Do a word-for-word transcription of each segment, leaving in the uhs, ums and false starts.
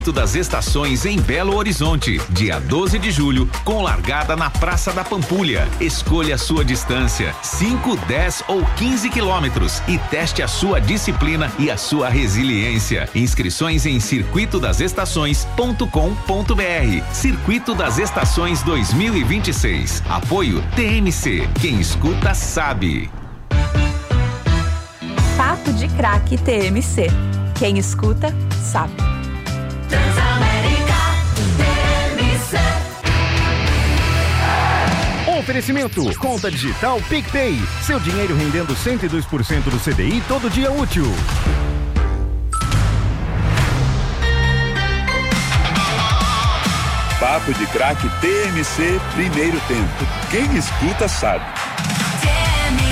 das Estações em Belo Horizonte, dia doze de julho, com largada na Praça da Pampulha. Escolha a sua distância, cinco, dez ou quinze quilômetros, e teste a sua disciplina e a sua resiliência. Inscrições em circuito das estações ponto com ponto br. Circuito das Estações dois mil e vinte e seis. Apoio T M C. Quem escuta sabe. Papo de Craque T M C. Quem escuta sabe. Transamérica T M C. Oferecimento, conta digital PicPay. Seu dinheiro rendendo cento e dois por cento do C D I todo dia útil. Papo de Craque T M C, primeiro tempo. Quem escuta sabe. T M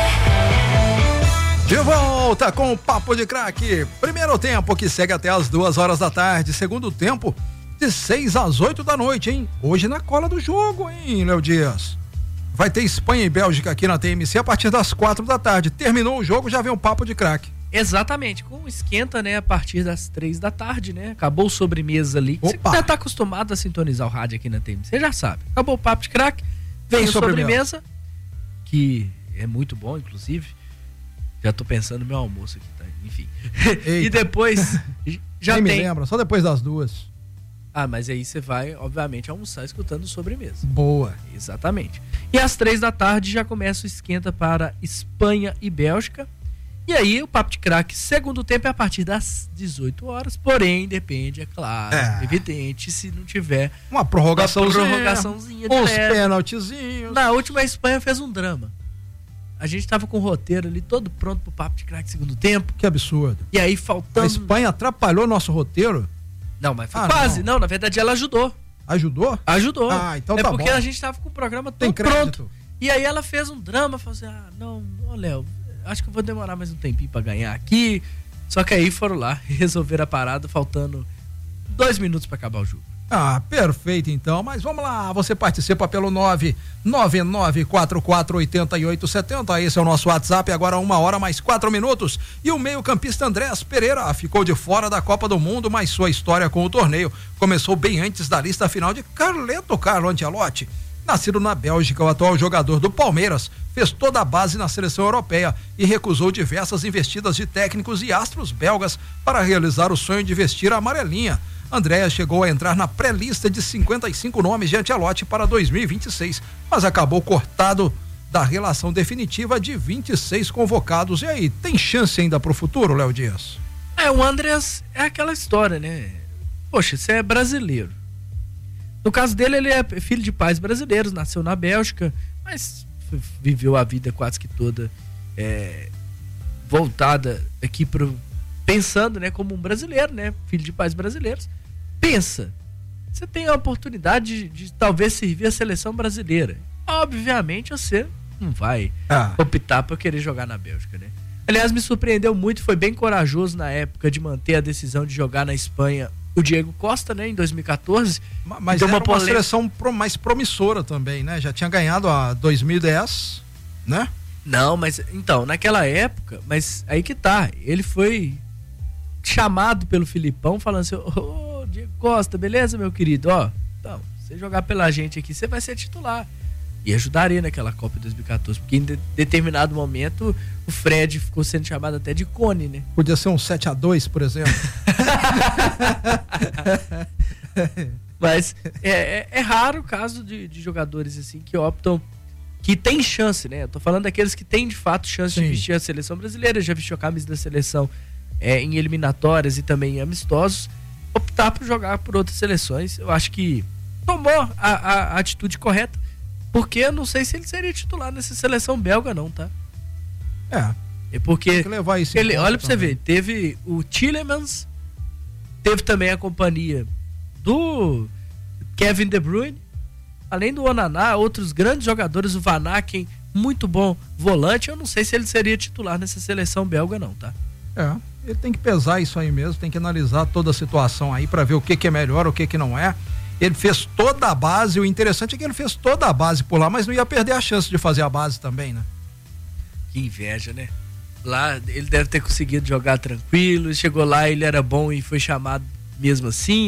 C. De volta com o Papo de Craque. Primeiro tempo que segue até as duas horas da tarde. Segundo tempo de seis às oito da noite, hein? Hoje na cola do jogo, hein, Léo Dias? Vai ter Espanha e Bélgica aqui na T M C a partir das quatro da tarde. Terminou o jogo, já vem o Papo de Craque. Exatamente, com esquenta, né, a partir das três da tarde, né? Acabou o sobremesa ali. Você já tá acostumado a sintonizar o rádio aqui na T M C, você já sabe. Acabou o Papo de Craque, vem o sobremesa, sobremesa, que é muito bom, inclusive. Já tô pensando no meu almoço aqui, tá? Enfim. E depois, já Nem tem... me lembra, só depois das duas. Ah, mas aí você vai, obviamente, almoçar escutando sobremesa. Boa. Exatamente. E às três da tarde já começa o esquenta para Espanha e Bélgica. E aí o Papo de Craque, segundo tempo, é a partir das dezoito horas. Porém, depende, é claro, é. evidente, se não tiver uma prorrogaçãozinha, uma prorrogaçãozinha uns pênaltizinhos. Na última, a Espanha fez um drama. A gente tava com o roteiro ali todo pronto pro Papo de Craque segundo tempo. Que absurdo. E aí faltando... A Espanha atrapalhou nosso roteiro? Não, mas foi ah, quase. Não. não, na verdade ela ajudou. Ajudou? Ajudou. Ah, então é tá porque bom. a gente tava com o programa todo Tem pronto. E aí ela fez um drama, falou assim, ah, não, ô Léo, acho que eu vou demorar mais um tempinho pra ganhar aqui. Só que aí foram lá e resolveram a parada, faltando dois minutos pra acabar o jogo. Ah, perfeito então, mas vamos lá, você participa pelo nove nove nove quatro quatro oito oito sete zero, esse é o nosso WhatsApp, agora uma hora mais quatro minutos, e o meio-campista Andrés Pereira ficou de fora da Copa do Mundo, mas sua história com o torneio começou bem antes da lista final de Carleto Carlo Ancelotti. Nascido na Bélgica, o atual jogador do Palmeiras fez toda a base na seleção europeia e recusou diversas investidas de técnicos e astros belgas para realizar o sonho de vestir a amarelinha. Andréas chegou a entrar na pré-lista de cinquenta e cinco nomes de Ancelotti para dois mil e vinte e seis, mas acabou cortado da relação definitiva de vinte e seis convocados. E aí, tem chance ainda pro futuro, Léo Dias? É, o Andréas é aquela história, né? Poxa, você é brasileiro. No caso dele, ele é filho de pais brasileiros, nasceu na Bélgica, mas viveu a vida quase que toda é, voltada aqui pro... pensando, né, como um brasileiro, né, filho de pais brasileiros. Pensa, você tem a oportunidade de, de talvez servir a seleção brasileira. Obviamente você não vai ah. optar por querer jogar na Bélgica, né? Aliás, me surpreendeu muito, foi bem corajoso na época de manter a decisão de jogar na Espanha o Diego Costa, né, em dois mil e catorze. Mas era uma, uma seleção pro, mais promissora também, né? Já tinha ganhado a dois mil e dez, né? Não, mas então, naquela época, mas aí que tá, ele foi chamado pelo Filipão falando assim, ô, oh, Diego Costa, beleza, meu querido, ó, então, você jogar pela gente aqui, você vai ser titular. E ajudaria naquela Copa de dois mil e catorze, porque em de, determinado momento o Fred ficou sendo chamado até de Cone, né? Podia ser um sete a dois, por exemplo. Mas é, é, é raro o caso de, de jogadores assim que optam, que tem chance, né? Eu tô falando daqueles que têm de fato chance Sim. de vestir a seleção brasileira, já vestiu a camisa da seleção é, em eliminatórias e também em amistosos, optar por jogar por outras seleções. Eu acho que tomou a, a, a atitude correta, porque eu não sei se ele seria titular nessa seleção belga não, tá? É. É porque tem que levar isso ele, olha pra você ver, teve o Tielemans, teve também a companhia do Kevin De Bruyne, além do Onaná, outros grandes jogadores, o Van Aken, muito bom volante. Eu não sei se ele seria titular nessa seleção belga não, tá? É, ele tem que pesar isso aí mesmo, tem que analisar toda a situação aí pra ver o que que é melhor, o que que não é. Ele fez toda a base, o interessante é que ele fez toda a base por lá, mas não ia perder a chance de fazer a base também, né? Que inveja, né? Lá ele deve ter conseguido jogar tranquilo, chegou lá, ele era bom e foi chamado mesmo assim.